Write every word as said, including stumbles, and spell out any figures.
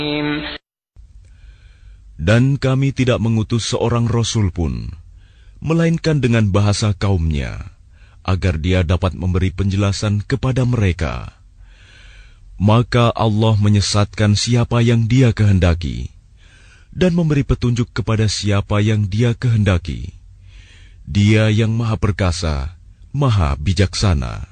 Dan kami tidak mengutus seorang Rasul pun, melainkan dengan bahasa kaumnya, agar dia dapat memberi penjelasan kepada mereka. Maka Allah menyesatkan siapa yang Dia kehendaki, dan memberi petunjuk kepada siapa yang Dia kehendaki. Dia yang Maha Perkasa, Maha Bijaksana.